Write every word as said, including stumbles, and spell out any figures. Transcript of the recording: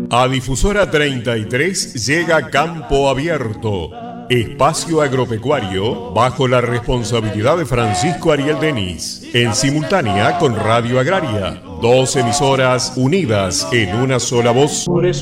A Difusora treinta y tres llega Campo Abierto, espacio agropecuario bajo la responsabilidad de Francisco Ariel Denis, en simultánea con Radio Agraria, dos emisoras unidas en una sola voz. Por eso